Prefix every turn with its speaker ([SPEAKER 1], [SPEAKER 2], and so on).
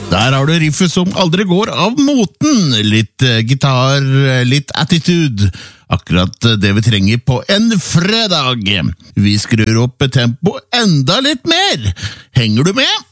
[SPEAKER 1] Der har du riffet som aldri går av moten. Litt gitar, litt attitude. Akkurat det vi trenger på en fredag. Vi skrur opp tempo enda litt mer. Henger du med?